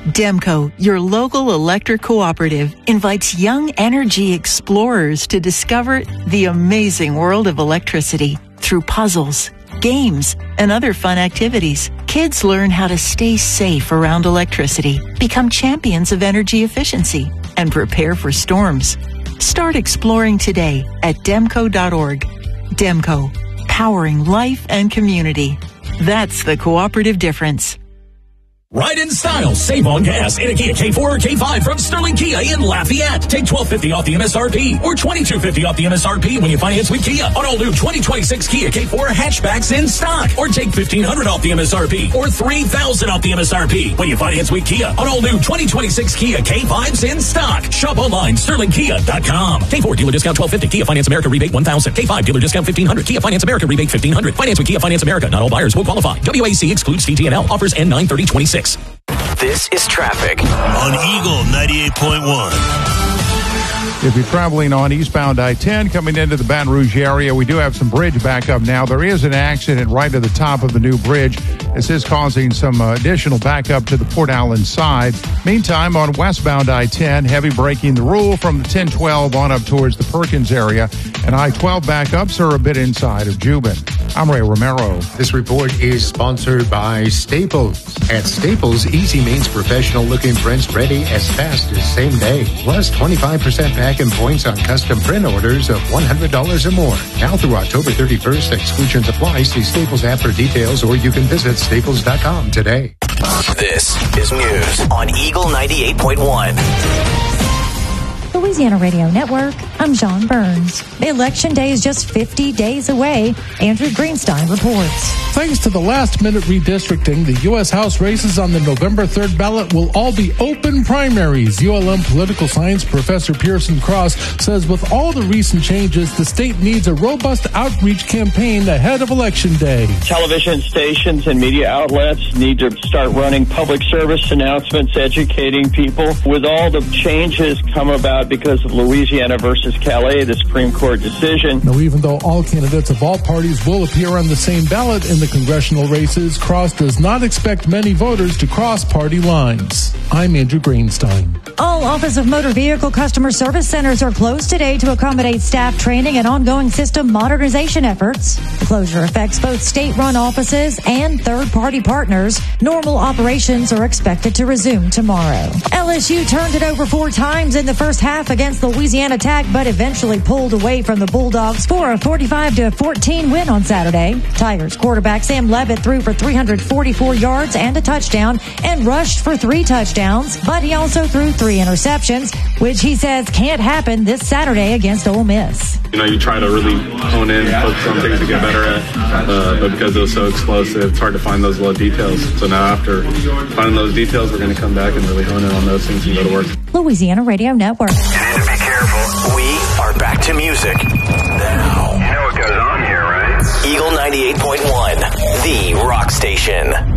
Demco, your local electric cooperative, invites young energy explorers to discover the amazing world of electricity through puzzles, games, and other fun activities. Kids learn how to stay safe around electricity, become champions of energy efficiency, and prepare for storms. Start exploring today at demco.org. Demco, powering life and community. That's the cooperative difference. Ride in style, save on gas in a Kia K4 or K5 from Sterling Kia in Lafayette. Take $1,250 off the MSRP or $2,250 off the MSRP when you finance with Kia on all new 2026 Kia K4 hatchbacks in stock. Or take $1,500 off the MSRP or $3,000 off the MSRP when you finance with Kia on all new 2026 Kia K5s in stock. Shop online, sterlingkia.com. K4 dealer discount $1,250, Kia Finance America rebate $1,000. K5 dealer discount $1,500, Kia Finance America rebate $1,500. Finance with Kia Finance America. Not all buyers will qualify. WAC excludes TTNL. Offers end 9/30/26. This is traffic on Eagle 98.1. If you're traveling on eastbound I-10 coming into the Baton Rouge area, we do have some bridge backup now. There is an accident right at the top of the new bridge. This is causing some additional backup to the Port Allen side. Meantime, on westbound I-10, heavy braking the rule from the 1012 on up towards the Perkins area. And I-12 backups are a bit inside of Jubin. I'm Ray Romero. This report is sponsored by Staples. At Staples, easy means professional-looking prints ready as fast as same day. Plus 25% back in points on custom print orders of $100 or more. Now through October 31st, exclusions apply. See Staples app for details, or you can visit staples.com today. This is news on Eagle 98.1. Louisiana Radio Network, I'm John Burns. Election Day is just 50 days away. Andrew Greenstein reports. Thanks to the last-minute redistricting, the U.S. House races on the November 3rd ballot will all be open primaries. ULM political science professor Pearson Cross says with all the recent changes, the state needs a robust outreach campaign ahead of Election Day. Television stations and media outlets need to start running public service announcements, educating people. With all the changes come about because of Louisiana versus Calais, the Supreme Court decision. Now, even though all candidates of all parties will appear on the same ballot in the congressional races, Cross does not expect many voters to cross party lines. I'm Andrew Greenstein. All Office of Motor Vehicle Customer Service Centers are closed today to accommodate staff training and ongoing system modernization efforts. The closure affects both state-run offices and third-party partners. Normal operations are expected to resume tomorrow. LSU turned it over 4 times in the first half against the Louisiana Tech, but eventually pulled away from the Bulldogs for a 45-14 win on Saturday. Tigers quarterback Sam Levitt threw for 344 yards and a touchdown and rushed for 3 touchdowns, but he also threw 3 interceptions, which he says can't happen this Saturday against Ole Miss. You try to really hone in, focus on things to get better at, but because it was so explosive, it's hard to find those little details. So now after finding those details, we're going to come back and really hone in on those things and go to work. Louisiana Radio Network. You need to be careful. We are back to music now. You know what goes on here, right? Eagle 98.1, the rock station.